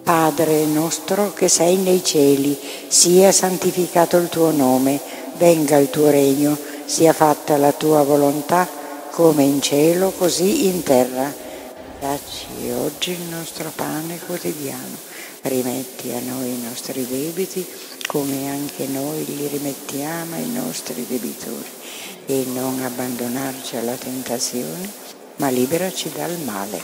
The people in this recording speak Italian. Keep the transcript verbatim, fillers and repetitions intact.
Padre nostro che sei nei cieli, sia santificato il tuo nome, venga il tuo regno, sia fatta la tua volontà, come in cielo, così in terra. Dacci oggi il nostro pane quotidiano, rimetti a noi i nostri debiti, come anche noi li rimettiamo ai nostri debitori, e non abbandonarci alla tentazione, ma liberaci dal male.